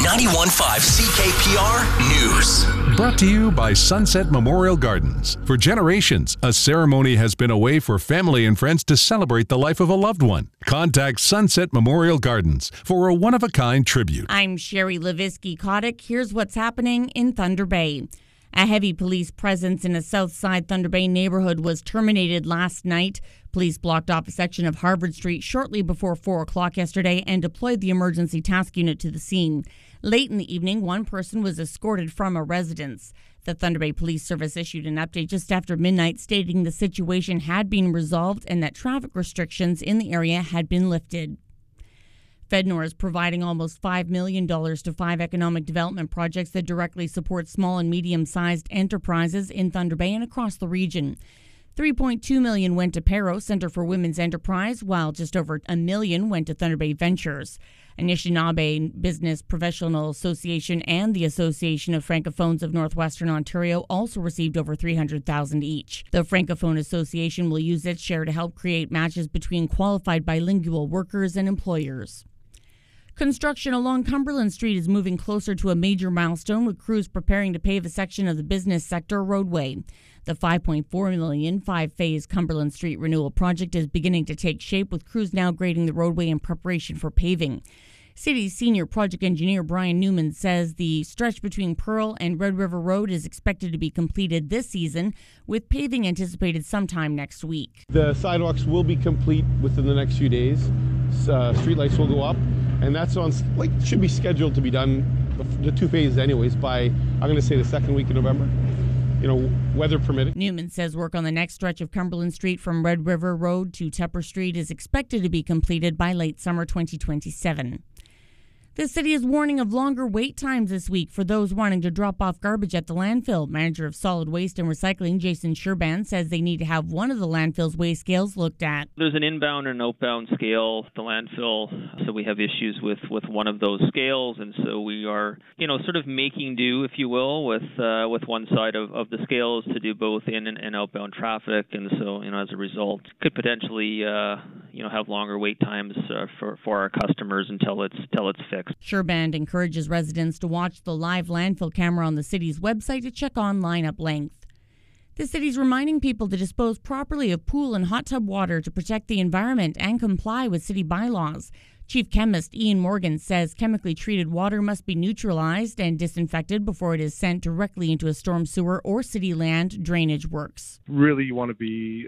91.5 CKPR News. Brought to you by Sunset Memorial Gardens. For generations, a ceremony has been a way for family and friends to celebrate the life of a loved one. Contact Sunset Memorial Gardens for a one-of-a-kind tribute. I'm Sherry Leviski-Kotick. Here's what's happening in Thunder Bay. A heavy police presence in a Southside Thunder Bay neighborhood was terminated last night. Police blocked off a section of Harvard Street shortly before 4 o'clock yesterday and deployed the emergency task unit to the scene. Late in the evening, one person was escorted from a residence. The Thunder Bay Police Service issued an update just after midnight stating the situation had been resolved and that traffic restrictions in the area had been lifted. FedNor is providing almost $5 million to 5 economic development projects that directly support small and medium-sized enterprises in Thunder Bay and across the region. $3.2 million went to Perro Center for Women's Enterprise, while just over $1 million went to Thunder Bay Ventures. Anishinaabe Business Professional Association and the Association of Francophones of Northwestern Ontario also received over $300,000 each. The Francophone Association will use its share to help create matches between qualified bilingual workers and employers. Construction along Cumberland Street is moving closer to a major milestone, with crews preparing to pave a section of the business sector roadway. The $5.4 million five-phase Cumberland Street renewal project is beginning to take shape, with crews now grading the roadway in preparation for paving. City's senior project engineer Brian Newman says the stretch between Pearl and Red River Road is expected to be completed this season, with paving anticipated sometime next week. The sidewalks will be complete within the next few days. Streetlights will go up, and that's should be scheduled to be done, the 2 phases anyways, by, I'm going to say, the second week of November. Weather permitting. Newman says work on the next stretch of Cumberland Street from Red River Road to Tepper Street is expected to be completed by late summer 2027. The city is warning of longer wait times this week for those wanting to drop off garbage at the landfill. Manager of Solid Waste and Recycling, Jason Sherban, says they need to have one of the landfill's waste scales looked at. There's an inbound and outbound scale at the landfill, so we have issues with one of those scales, and so we are, sort of making do, if you will, with one side of the scales to do both in and outbound traffic, and so, as a result, could potentially, have longer wait times for our customers until it's fixed. Sherban encourages residents to watch the live landfill camera on the city's website to check on lineup length. The city's reminding people to dispose properly of pool and hot tub water to protect the environment and comply with city bylaws. Chief Chemist Ian Morgan says chemically treated water must be neutralized and disinfected before it is sent directly into a storm sewer or city land drainage works. Really, you want to be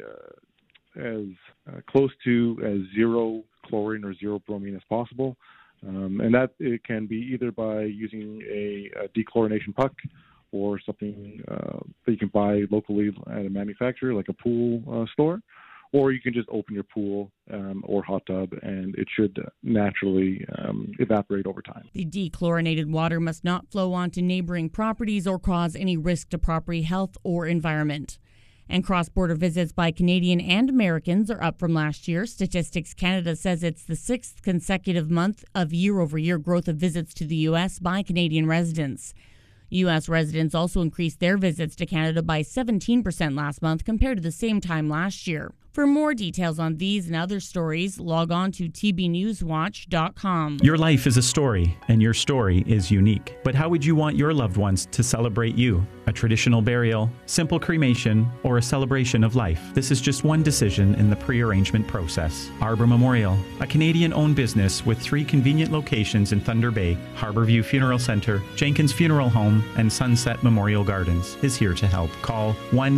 as close to as zero chlorine or zero bromine as possible. And that it can be either by using a dechlorination puck or something that you can buy locally at a manufacturer, like a pool store, or you can just open your pool or hot tub, and it should naturally evaporate over time. The dechlorinated water must not flow onto neighboring properties or cause any risk to property health or environment. And cross-border visits by Canadian and Americans are up from last year. Statistics Canada says it's the 6th consecutive month of year-over-year growth of visits to the U.S. by Canadian residents. U.S. residents also increased their visits to Canada by 17% last month compared to the same time last year. For more details on these and other stories, log on to tbnewswatch.com. Your life is a story, and your story is unique. But how would you want your loved ones to celebrate you? A traditional burial, simple cremation, or a celebration of life? This is just one decision in the pre-arrangement process. Arbor Memorial, a Canadian-owned business with 3 convenient locations in Thunder Bay, Harborview Funeral Centre, Jenkins Funeral Home, and Sunset Memorial Gardens, is here to help. Call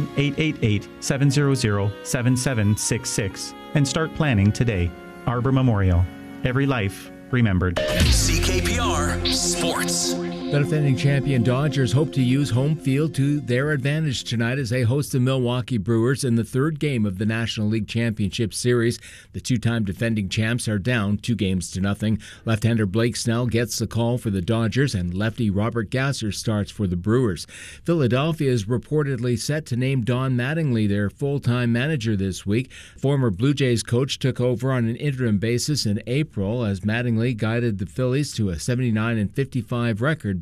1-888-700-7766 and start planning today. Arbor Memorial. Every life remembered. CKPR Sports. The defending champion Dodgers hope to use home field to their advantage tonight as they host the Milwaukee Brewers in the 3rd game of the National League Championship Series. The 2-time defending champs are down 2-0. Left-hander Blake Snell gets the call for the Dodgers, and lefty Robert Gasser starts for the Brewers. Philadelphia is reportedly set to name Don Mattingly their full-time manager this week. Former Blue Jays coach took over on an interim basis in April as Mattingly guided the Phillies to a 79-55 record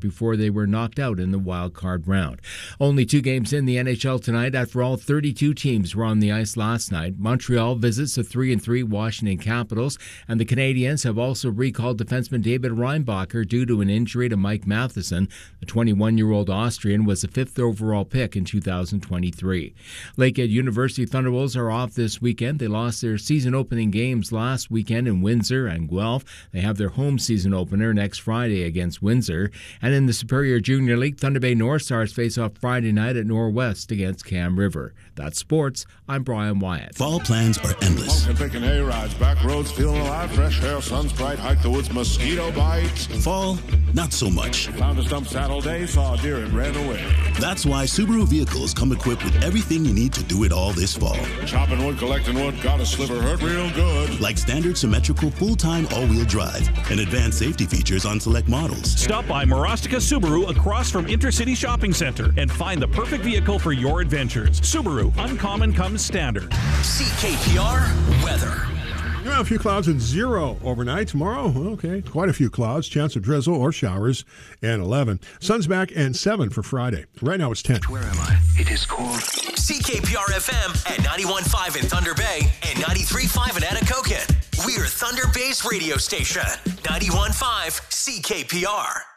before they were knocked out in the wild card round. Only 2 games in the NHL tonight after all 32 teams were on the ice last night. Montreal visits the 3-3 Washington Capitals, and the Canadiens have also recalled defenseman David Reinbacher due to an injury to Mike Matheson. The 21-year-old Austrian was the 5th overall pick in 2023. Lakehead University Thunderbolts are off this weekend. They lost their season-opening games last weekend in Windsor and Guelph. They have their home season opener next Friday against Windsor. And in the Superior Junior League, Thunder Bay North Stars face off Friday night at Norwest against Cam River. That's sports. I'm Brian Wyatt. Fall plans are endless. Taking hay-rides, back roads, feeling alive, fresh hair, sun's bright, hike the woods, mosquito bites. Fall, not so much. Found a stump saddle day, saw a deer and ran away. That's why Subaru vehicles come equipped with everything you need to do it all this fall. Chopping wood, collecting wood, got a sliver, hurt real good. Like standard symmetrical full-time all-wheel drive and advanced safety features on select models. Stop by Marostica Subaru across from Intercity Shopping Center and find the perfect vehicle for your adventures. Subaru, uncommon comes standard. CKPR weather. A few clouds and 0 overnight. Tomorrow, okay, quite a few clouds. Chance of drizzle or showers, and 11. Sun's back, and 7 for Friday. Right now it's 10. Where am I? It is called CKPR FM at 91.5 in Thunder Bay and 93.5 in Anacokin. We're Thunder Bay's radio station. 91.5 CKPR.